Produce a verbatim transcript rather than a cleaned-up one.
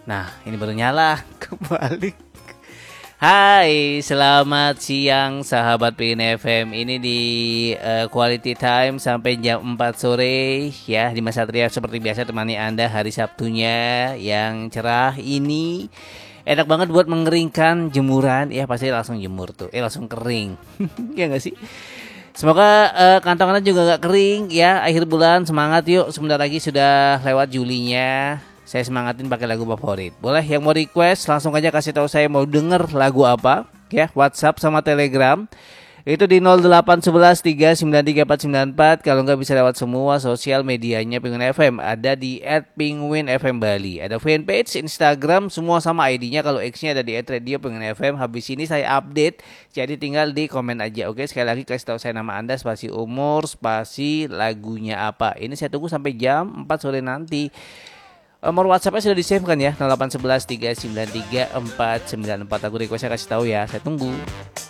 Nah, ini baru nyala kembali. Hai, selamat siang sahabat P I N F M. Ini di uh, Quality Time sampai jam empat sore ya. Dimas Satria seperti biasa temani Anda hari Sabtunya yang cerah ini. Enak banget buat mengeringkan jemuran. Ya pasti langsung jemur tuh. Eh langsung kering. Ya enggak sih? Semoga uh, kantong Anda juga gak kering ya. Akhir bulan semangat yuk. Sebentar lagi sudah lewat Julinya. Saya semangatin pakai lagu favorit. Boleh yang mau request langsung aja kasih tahu saya mau denger lagu apa ya. WhatsApp sama Telegram itu di nol delapan satu satu tiga sembilan tiga empat sembilan empat. Kalau nggak bisa lewat semua sosial medianya Penguin F M. Ada di et penguin f m bali. Ada fanpage Instagram semua sama I D-nya. Kalau X-nya ada di et radio penguin f m. Habis ini saya update. Jadi tinggal di komen aja. Oke, sekali lagi kasih tahu saya nama Anda, spasi umur, spasi lagunya apa. Ini saya tunggu sampai jam empat sore nanti. Nomor WhatsApp-nya sudah di-save kan ya? nol delapan satu satu tiga sembilan tiga empat sembilan empat. Aku request saya kasih tahu ya. Saya tunggu.